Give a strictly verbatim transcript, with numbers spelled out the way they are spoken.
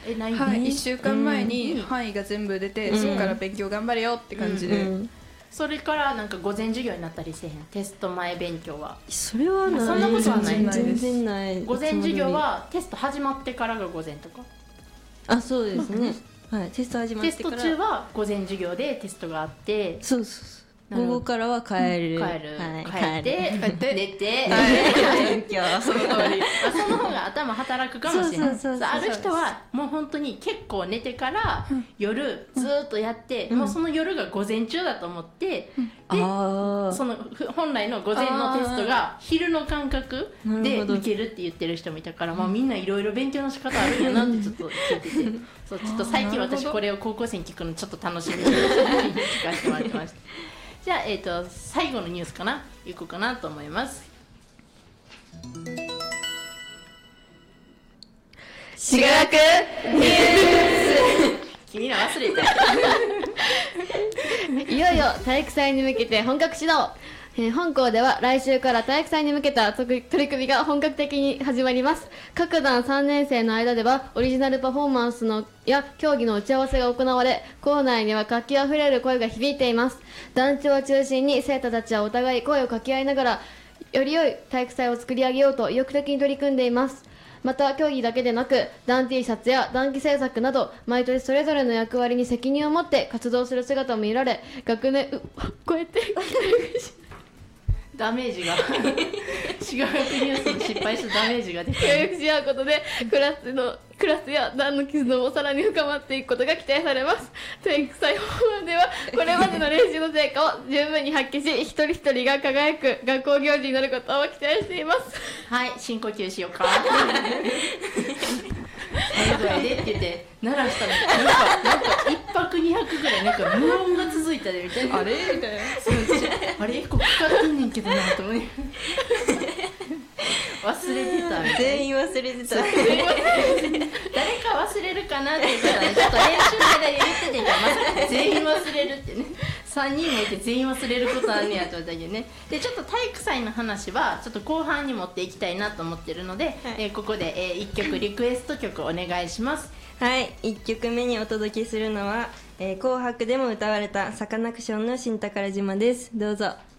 えない、 はい、 ね、 いっしゅうかんまえに範囲が全部出て、うん、そこから勉強頑張れよって感じで、うんうん、 それからなんか午前授業になったりせえへん？テスト前勉強は。 それはない、 そんなことはない。 全然ない。 午前授業はテスト始まってからが午前とか。 あ、そうですね、はい、テスト始まってから。 テスト中は午前授業でテストがあって、 そうそうそう、午後からは帰る、 帰る、 はい、 帰って帰って寝て、 勉強その通りその方が頭働くかもしれない。ある人はもう本当に結構寝てから夜ずっとやって、うん、もうその夜が午前中だと思って、うん、でその本来の午前のテストが昼の感覚で受けるって言ってる人もいたから、まあ、みんないろいろ勉強の仕方あるんやなってちょっと聞いててそうちょっと最近私これを高校生に聞くのちょっと楽しみに聞かせてもらってました。じゃあ、えーと、最後のニュースかな、いこうかなと思います。 しがらくニュース君ら忘れたいよいよ体育祭に向けて本格始動。えー、本校では来週から体育祭に向けた取り組みが本格的に始まります。各団さんねん生の間ではオリジナルパフォーマンスのや競技の打ち合わせが行われ、校内には活気あふれる声が響いています。団長を中心に生徒たちはお互い声を掛け合いながらより良い体育祭を作り上げようと意欲的に取り組んでいます。また競技だけでなく団 T シャツや団旗制作など毎年それぞれの役割に責任を持って活動する姿も見られ、学年うこうやってダメージがしがらくニュースの失敗したダメージが出て協力し合うことでクラスのクラスや団の絆もさらに深まっていくことが期待されます。体育祭本番ではこれまでの練習の成果を十分に発揮し、一人一人が輝く学校行事になることを期待しています。 はい、深呼吸しようか最後やでって言って鳴らしたのになんかなんかいっぱくにはくぐらいなんか無音が続いたでみたいな、 あれみたいなあれエコかかってんねんけどなと思い忘れてたみたいな、 全員忘れてた誰か忘れるかなって言ったら、ね、ちょっと練習の間で言っててんからまさか全員忘れるってねさんにんもいて全員忘れることあんねやと思ったけどね。でちょっと体育祭の話はちょっと後半に持っていきたいなと思ってるので、はい、えー、ここで、えー、いっきょくリクエスト曲お願いします。 はい、いっきょくめにお届けするのは、えー、紅白でも歌われたサカナクションの新宝島です。どうぞ。